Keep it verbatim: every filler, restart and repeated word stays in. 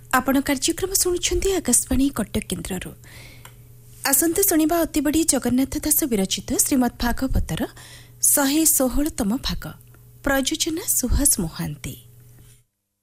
आपण कार्यक्रम शुणुंट आकाशवाणी कटक केन्द्र आसंत शुणा अति बड़ी जगन्नाथ दास विरचित श्रीमद् भागवतर शहे षोहलतम भाग प्रयोजना सुहास मोहांती।